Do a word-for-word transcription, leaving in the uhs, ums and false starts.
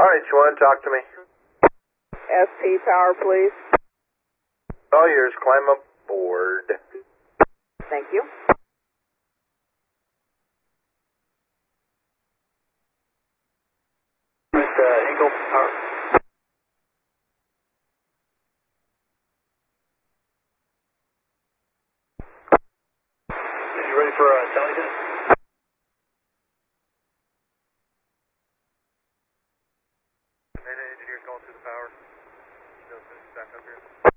Alright, you want to talk to me? S T power, please. All yours, climb aboard. Thank you. Right, uh, Eagle, power. You ready for uh, Tellington? Data engineer calling through the power. Still back up here.